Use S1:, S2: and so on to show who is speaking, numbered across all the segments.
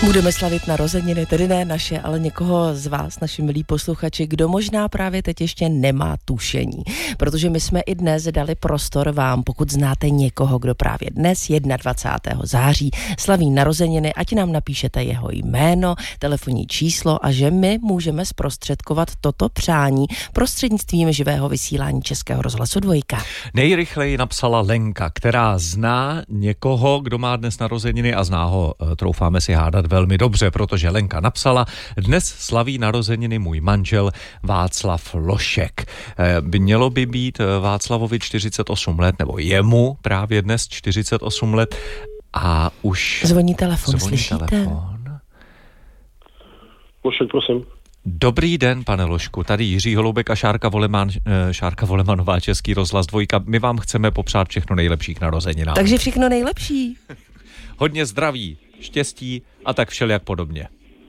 S1: Budeme slavit narozeniny, tedy ne naše, ale někoho z vás, naši milí posluchači, kdo možná právě teď ještě nemá tušení. Protože my jsme i dnes dali prostor vám, pokud znáte někoho, kdo právě dnes, 21. září, slaví narozeniny, ať nám napíšete jeho jméno, telefonní číslo a že my můžeme zprostředkovat toto přání prostřednictvím živého vysílání Českého rozhlasu Dvojka.
S2: Nejrychleji napsala Lenka, která zná někoho, kdo má dnes narozeniny a zná ho, troufáme si hádat, velmi dobře, protože Lenka napsala: dnes slaví narozeniny můj manžel Václav Lošek. Mělo by být Václavovi 48 let, nebo jemu právě dnes 48 let a už...
S1: Zvoní telefon, slyšíte?
S2: Telefon.
S3: Lošek, prosím.
S2: Dobrý den, pane Lošku, tady Jiří Holoubek a Šárka Volemanová, Český rozhlas Dvojka. My vám chceme popřát všechno nejlepší k narozeninám.
S1: Takže všechno nejlepší.
S2: Hodně zdraví, štěstí a tak všelijak podobně.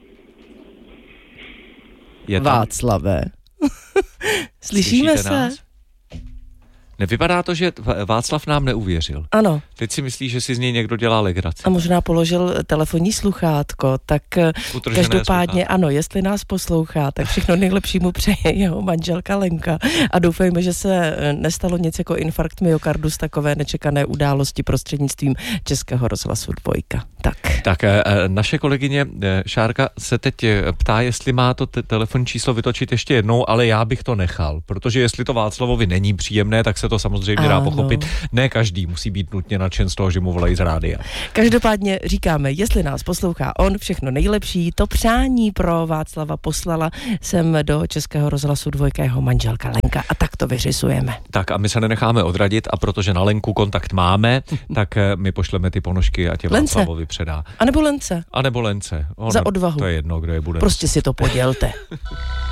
S2: Je tam?
S1: Václave. Slyšíme se?
S2: Nás? Nevypadá to, že Václav nám neuvěřil.
S1: Ano.
S2: Teď si myslí, že si z něj někdo dělá legraci.
S1: A možná položil telefonní sluchátko, tak
S2: Utržené
S1: každopádně
S2: sluchátko.
S1: Ano, jestli nás poslouchá, tak všechno nejlepší mu přeje jeho manželka Lenka a doufejme, že se nestalo nic jako infarkt myokardu z takové nečekané události prostřednictvím Českého rozhlasu Dvojka. Tak
S2: naše kolegyně Šárka se teď ptá, jestli má to telefonní číslo vytočit ještě jednou, ale já bych to nechal, protože jestli to Václavovi není příjemné, tak se to samozřejmě dá pochopit. Ne každý musí být nutně nadšen z toho, že mu volají z rádia.
S1: Každopádně říkáme, jestli nás poslouchá on, všechno nejlepší, to přání pro Václava poslala sem do Českého rozhlasu Dvojka jeho manželka Lenka a tak to vyřizujeme.
S2: Tak a my se nenecháme odradit a protože na Lenku kontakt máme, tak my pošleme ty ponožky a tě Václavovi předá.
S1: A nebo Lence.
S2: A nebo Lence.
S1: Za odvahu.
S2: To je jedno, kdo je bude.
S1: Prostě si to podělte.